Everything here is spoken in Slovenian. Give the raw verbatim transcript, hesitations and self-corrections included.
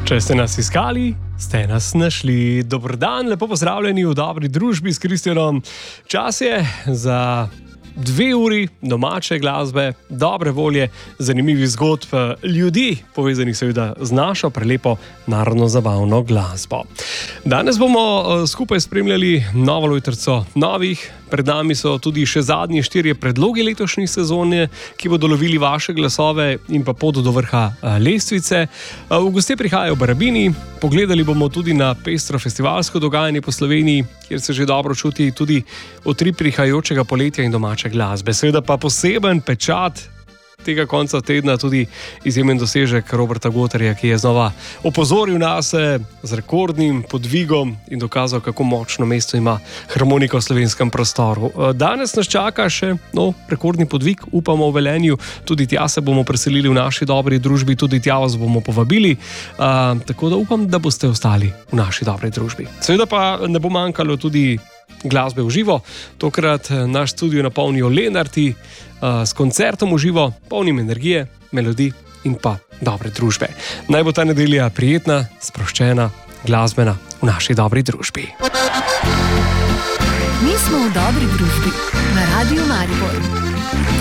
Če ste nas iskali, ste nas našli. Dober dan, lepo pozdravljeni v dobri družbi s Kristjanom. Čas je za dve uri domače glasbe, dobre volje, zanimivih zgodb ljudi, povezanih seveda z našo prelepo narodno-zabavno glasbo. Danes bomo skupaj spremljali novo lojtrico novih. Pred nami so tudi še zadnji štirje predlogi letošnje sezone, ki bodo lovili vaše glasove in pa pot do vrha lestvice. V goste prihajajo Barabini, pogledali bomo tudi na pestro festivalsko dogajanje po Sloveniji, kjer se že dobro čuti tudi utrip prihajajočega poletja in domače glasbe. Seveda pa poseben pečat tega konca tedna tudi izjemen dosežek Roberta Gotarja, ki je znova opozoril nas z rekordnim podvigom in dokazal, kako močno mesto ima harmonika v slovenskem prostoru. Danes nas čaka še no, rekordni podvig, upamo v Velenju, tudi tja se bomo preselili v naši dobri družbi, tudi tja vas bomo povabili, uh, tako da upam, da boste ostali v naši dobri družbi. Seveda pa ne bo manjkalo tudi glasbe v živo. Tokrat naš studio napolnijo Lenarti uh, s koncertom v živo, polnim energije, melodij in pa dobre družbe. Naj bo ta nedelja prijetna, sproščena, glasbena v naši dobri družbi. Mi smo v dobri družbi na Radiu Maribor.